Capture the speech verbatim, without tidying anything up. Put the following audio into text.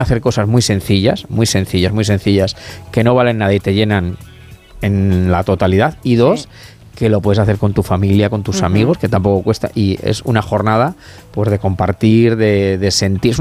hacer cosas muy sencillas, muy sencillas, muy sencillas, que no valen nada y te llenan en la totalidad. Y dos, sí, que lo puedes hacer con tu familia, con tus uh-huh. amigos, que tampoco cuesta. Y es una jornada pues de compartir, de, de sentir. Es una